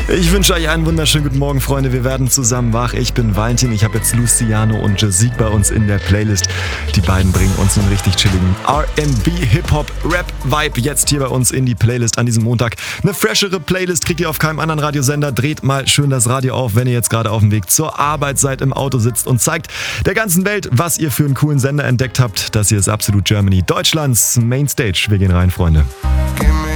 Ich wünsche euch einen wunderschönen guten Morgen, Freunde. Wir werden zusammen wach. Ich bin Valentin, ich habe jetzt Luciano und Jasik bei uns in der Playlist. Die beiden bringen uns einen richtig chilligen R&B, Hip-Hop, Rap-Vibe jetzt hier bei uns in die Playlist an diesem Montag. Eine freshere Playlist kriegt ihr auf keinem anderen Radiosender. Dreht mal schön das Radio auf, wenn ihr jetzt gerade auf dem Weg zur Arbeit seid, im Auto sitzt und zeigt der ganzen Welt, was ihr für einen coolen Sender entdeckt habt. Das hier ist Absolut Germany, Deutschlands Mainstage. Wir gehen rein, Freunde.